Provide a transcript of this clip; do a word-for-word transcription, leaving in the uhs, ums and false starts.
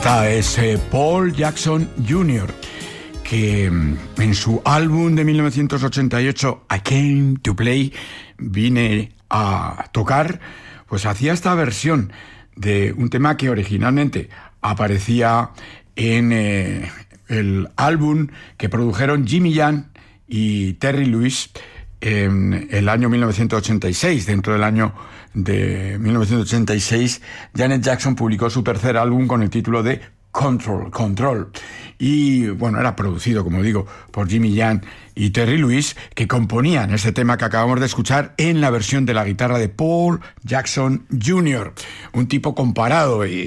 Esta es eh, Paul Jackson junior, que en su álbum de mil novecientos ochenta y ocho, I Came to Play, vine a tocar, pues hacía esta versión de un tema que originalmente aparecía en eh, el álbum que produjeron Jimmy Jam y Terry Lewis en el año mil novecientos ochenta y seis. Dentro del año de mil novecientos ochenta y seis, Janet Jackson publicó su tercer álbum con el título de Control, Control. Y bueno, era producido, como digo, por Jimmy Jam y Terry Lewis, que componían ese tema que acabamos de escuchar en la versión de la guitarra de Paul Jackson junior Un tipo comparado y